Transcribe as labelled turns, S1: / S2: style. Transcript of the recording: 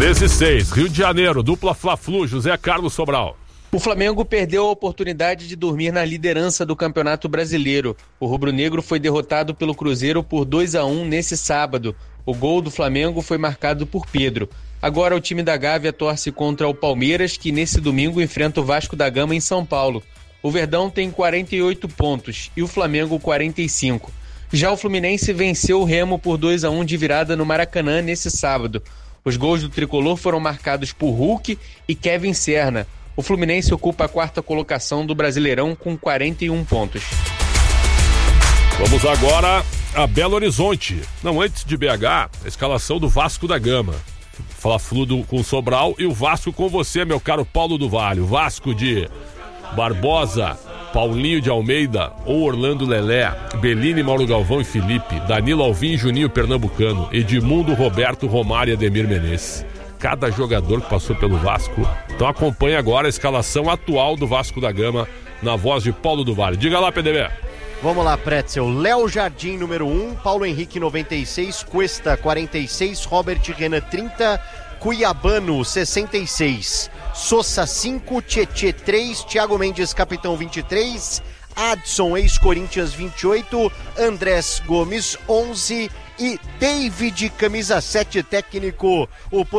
S1: 13-6, Rio de Janeiro, dupla Fla-Flu, José Carlos Sobral.
S2: O Flamengo perdeu a oportunidade de dormir na liderança do Campeonato Brasileiro. O rubro-negro foi derrotado pelo Cruzeiro por 2-1 nesse sábado. O gol do Flamengo foi marcado por Pedro. Agora o time da Gávea torce contra o Palmeiras, que nesse domingo enfrenta o Vasco da Gama em São Paulo. O Verdão tem 48 pontos e o Flamengo 45. Já o Fluminense venceu o Remo por 2-1 de virada no Maracanã nesse sábado. Os gols do tricolor foram marcados por Hulk e Kevin Serna. O Fluminense ocupa a 4ª colocação do Brasileirão com 41 pontos.
S1: Vamos agora a Belo Horizonte. Não, antes de BH, a escalação do Vasco da Gama. Fla-Flu com o Sobral e o Vasco com você, meu caro Paulo do Vale. O Vasco de Barbosa, Paulinho de Almeida ou Orlando Lelé, Bellini, Mauro Galvão e Felipe, Danilo Alvim, Juninho Pernambucano, Edmundo, Roberto, Romário e Ademir Menezes. Cada jogador que passou pelo Vasco. Então acompanhe agora a escalação atual do Vasco da Gama na voz de Paulo do Vale. Diga lá, PDB.
S3: Vamos lá, Pretzel. Léo Jardim, número 1, Paulo Henrique, 96, Cuesta, 46, Robert Renan, 30, Cuiabano, 66, Sosa, 5, Tietê, 3, Thiago Mendes, capitão, 23, Adson, ex-Corinthians, 28, Andrés Gomes, 11 e David, camisa 7, técnico. O